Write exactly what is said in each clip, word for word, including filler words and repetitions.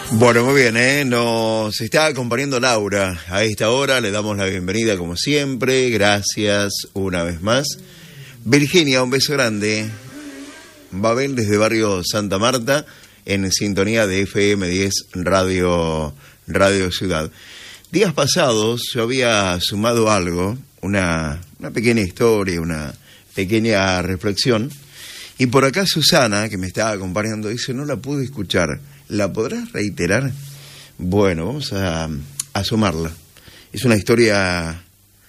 Bueno, muy bien, ¿eh? Nos está acompañando Laura a esta hora, le damos la bienvenida como siempre, gracias una vez más. Virginia, un beso grande. Babel desde Barrio Santa Marta, en sintonía de F M diez Radio, Radio Ciudad. Días pasados yo había sumado algo, una, una pequeña historia, una pequeña reflexión, y por acá Susana, que me estaba acompañando, dice, no la pude escuchar. ¿La podrás reiterar? Bueno, vamos a, a sumarla. Es una historia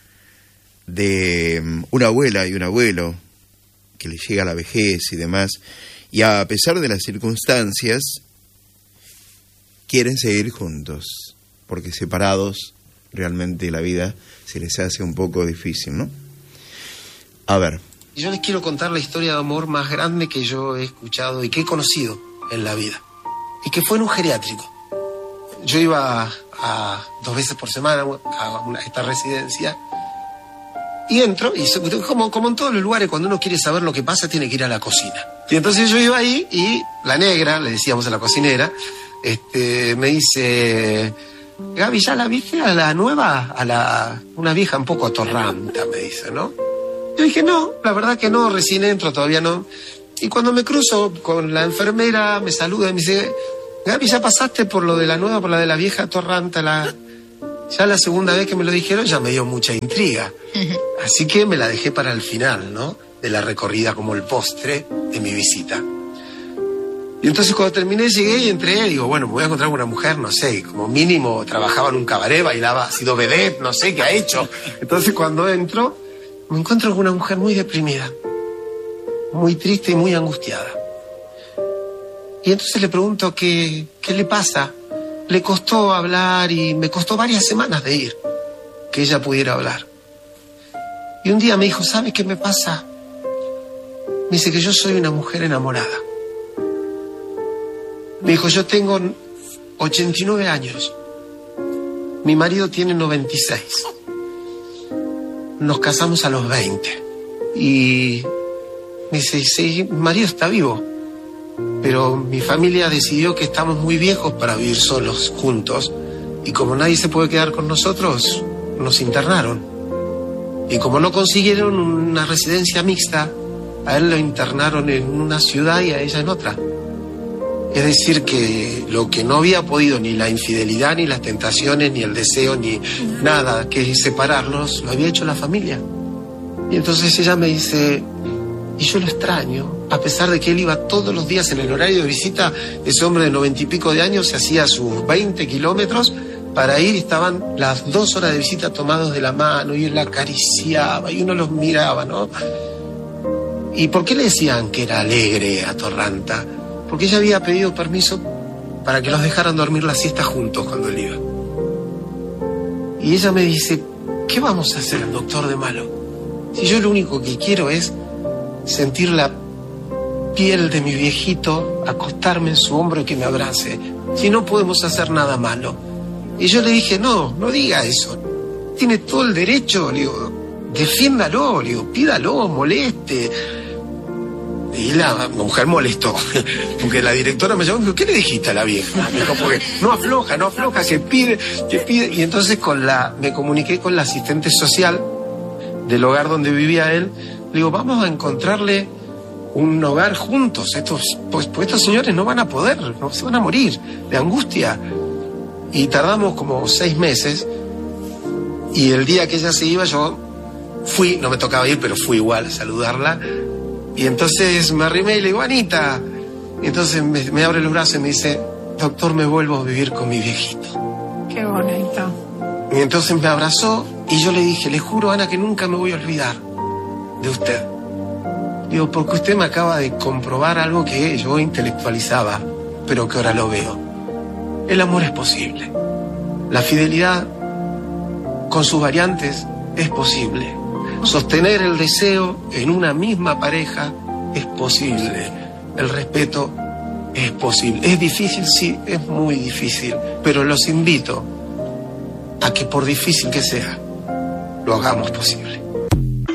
de una abuela y un abuelo que le llega a la vejez y demás, y a pesar de las circunstancias, quieren seguir juntos, porque separados realmente la vida se les hace un poco difícil, ¿no? A ver. Yo les quiero contar la historia de amor más grande que yo he escuchado y que he conocido en la vida. Y que fue en un geriátrico. Yo iba a, a dos veces por semana a, una, a esta residencia y entro, y como, como en todos los lugares, cuando uno quiere saber lo que pasa, tiene que ir a la cocina. Y entonces yo iba ahí y la negra, le decíamos a la cocinera, este, me dice, Gaby, ¿ya la viste a la nueva? A la una vieja un poco atorranta, me dice, ¿no? Yo dije, no, la verdad que no, recién entro, todavía no. Y cuando me cruzo con la enfermera, me saluda y me dice, Gaby, ¿ya pasaste por lo de la nueva, por la de la vieja atorranta? La... Ya la segunda vez que me lo dijeron ya me dio mucha intriga. Así que me la dejé para el final, ¿no? De la recorrida, como el postre de mi visita. Y entonces cuando terminé llegué y entré y digo, bueno, me voy a encontrar con una mujer, no sé, como mínimo trabajaba en un cabaret, bailaba, ha sido vedette, no sé qué ha hecho. Entonces cuando entro, me encuentro con una mujer muy deprimida, muy triste y muy angustiada. Y entonces le pregunto qué, qué le pasa. Le costó hablar y me costó varias semanas de ir, que ella pudiera hablar. Y un día me dijo, ¿sabes qué me pasa? Me dice que yo soy una mujer enamorada. Me dijo, yo tengo ochenta y nueve años. Mi marido tiene noventa y seis. Nos casamos a los veinte. Y me dice, sí, mi marido está vivo. Pero mi familia decidió que estamos muy viejos para vivir solos, juntos. Y como nadie se puede quedar con nosotros, nos internaron. Y como no consiguieron una residencia mixta, a él lo internaron en una ciudad y a ella en otra. Es decir, que lo que no había podido, ni la infidelidad, ni las tentaciones, ni el deseo, ni nada que separarlos, lo había hecho la familia. Y entonces ella me dice, y yo lo extraño, a pesar de que él iba todos los días en el horario de visita, ese hombre de noventa y pico de años se hacía sus veinte kilómetros para ir, y estaban las dos horas de visita tomados de la mano, y él la acariciaba, y uno los miraba, ¿no? ¿Y por qué le decían que era alegre, atorranta? Porque ella había pedido permiso para que los dejaran dormir la siesta juntos cuando él iba. Y ella me dice, ¿qué vamos a hacer, doctor de malo? Si yo lo único que quiero es sentir la piel de mi viejito, acostarme en su hombro y que me abrace. Si no podemos hacer nada malo. Y yo le dije, no, no diga eso. Tiene todo el derecho, le digo, defiéndalo, le digo, pídalo, moleste. Y la mujer molestó, porque la directora me llamó y me dijo, ¿qué le dijiste a la vieja? Me dijo, porque no afloja, no afloja, que pide, que pide. Y entonces con la, me comuniqué con la asistente social del hogar donde vivía él. Le digo, vamos a encontrarle un hogar juntos. Estos, pues, pues estos señores no van a poder, no se van a morir de angustia. Y tardamos como seis meses. Y el día que ella se iba, yo fui, no me tocaba ir, pero fui igual a saludarla. Y entonces me arrimé y le digo, Anita. Y entonces me, me abre los brazos y me dice, doctor, me vuelvo a vivir con mi viejito. Qué bonito. Y entonces me abrazó y yo le dije, le juro, Ana, que nunca me voy a olvidar de usted. Digo, porque usted me acaba de comprobar algo que yo intelectualizaba, pero que ahora lo veo. El amor es posible. La fidelidad, con sus variantes, es posible. Sostener el deseo en una misma pareja es posible. El respeto es posible. Es difícil, sí, es muy difícil. Pero los invito a que, por difícil que sea, lo hagamos posible.